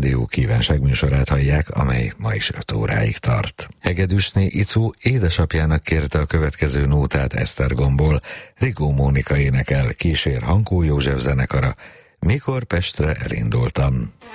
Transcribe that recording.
Rádió kívánságműsorát hallják, amely ma is 5 óráig tart. Hegedűsné Icu édesapjának kérte a következő nótát Esztergomból. Rigó Mónika énekel, kísér Hankó József zenekara, Mikor Pestre elindultam.